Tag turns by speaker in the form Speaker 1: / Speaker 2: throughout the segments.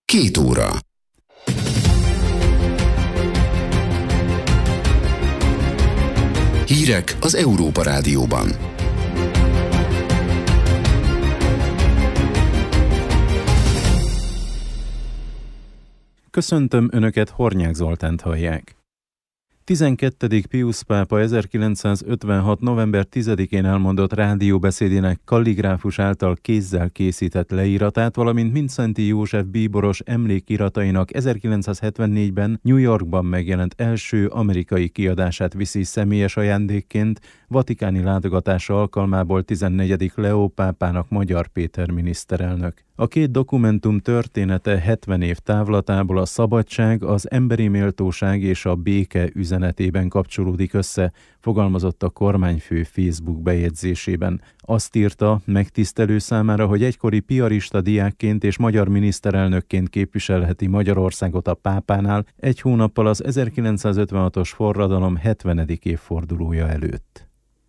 Speaker 1: 2 óra. Hírek az Európa Rádióban.
Speaker 2: Köszöntöm Önöket, Hornyák Zoltánt hallják. 12. Piusz pápa 1956. november 10-én elmondott rádióbeszédének kalligráfus által kézzel készített leíratát, valamint Mindszenty József bíboros emlékiratainak 1974-ben New Yorkban megjelent első amerikai kiadását viszi személyes ajándékként vatikáni látogatása alkalmából 14. Leó pápának Magyar Péter miniszterelnök. A két dokumentum története 70 év távlatából a szabadság, az emberi méltóság és a béke üzenetében kapcsolódik össze, fogalmazott a kormányfő Facebook bejegyzésében. Azt írta, megtisztelő számára, hogy egykori piarista diákként és magyar miniszterelnökként képviselheti Magyarországot a pápánál egy hónappal az 1956-os forradalom 70. évfordulója előtt.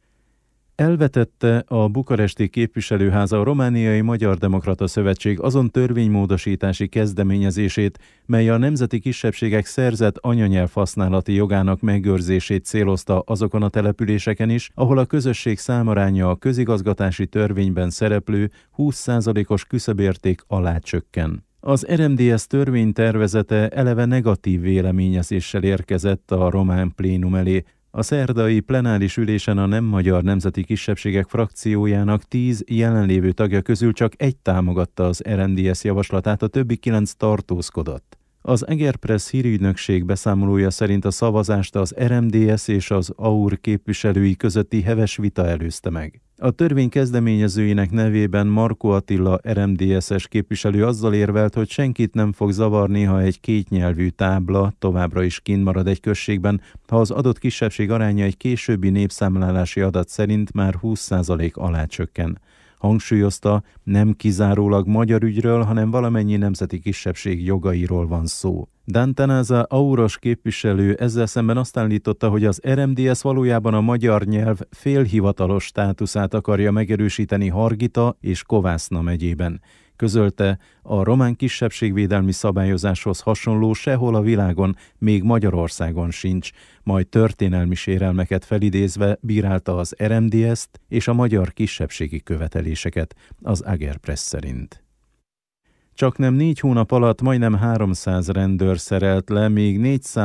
Speaker 2: Elvetette a bukaresti képviselőháza a Romániai Magyar Demokrata Szövetség azon törvénymódosítási kezdeményezését, mely a nemzeti kisebbségek szerzett anyanyelvhasználati jogának megőrzését célozta azokon a településeken is, ahol a közösség számaránya a közigazgatási törvényben szereplő 20%-os küszöbérték alá csökken. Az RMDSZ törvénytervezete eleve negatív véleményezéssel érkezett a román plénum elé. A szerdai plenáris ülésen a nem magyar nemzeti kisebbségek frakciójának 10 jelenlévő tagja közül csak egy támogatta az RMDSZ javaslatát, a többi 9 tartózkodott. Az Egerpress hírügynökség beszámolója szerint a szavazást az RMDSZ és az AUR képviselői közötti heves vita előzte meg. A törvény kezdeményezőinek nevében Markó Attila RMDSZ-es képviselő azzal érvelt, hogy senkit nem fog zavarni, ha egy kétnyelvű tábla továbbra is kint marad egy községben, ha az adott kisebbség aránya egy későbbi népszámlálási adat szerint már 20% alá csökken. Hangsúlyozta, nem kizárólag magyar ügyről, hanem valamennyi nemzeti kisebbség jogairól van szó. Dantanáza auros képviselő ezzel szemben azt állította, hogy az RMDSZ valójában a magyar nyelv félhivatalos státuszát akarja megerősíteni Hargita és Kovászna megyében. Közölte, a román kisebbségvédelmi szabályozáshoz hasonló sehol a világon, még Magyarországon sincs, majd történelmi sérelmeket felidézve bírálta az RMDSZ-t és a magyar kisebbségi követeléseket, az Egerpress szerint. Csaknem 4 hónap alatt majdnem 300 rendőr szerelt le, még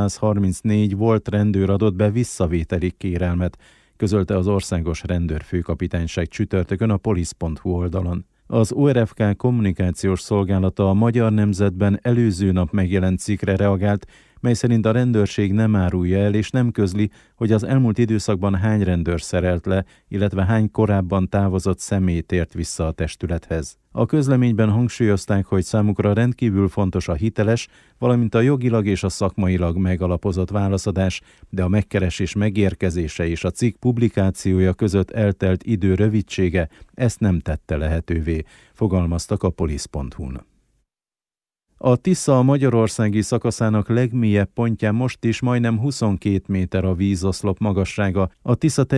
Speaker 2: 434 volt rendőr adott be visszavételi kérelmet, közölte az Országos Rendőrfőkapitányság csütörtökön a polisz.hu oldalon. Az ORFK kommunikációs szolgálata a Magyar Nemzetben előző nap megjelent cikkre reagált, mely szerint a rendőrség nem árulja el és nem közli, hogy az elmúlt időszakban hány rendőr szerelt le, illetve hány korábban távozott személy tért vissza a testülethez. A közleményben hangsúlyozták, hogy számukra rendkívül fontos a hiteles, valamint a jogilag és a szakmailag megalapozott válaszadás, de a megkeresés megérkezése és a cikk publikációja között eltelt idő rövidsége ezt nem tette lehetővé, fogalmaztak a polisz.hu-n. A Tisza magyarországi szakaszának legmélyebb pontján most is majdnem 22 méter a vízoszlop magassága. A Tisza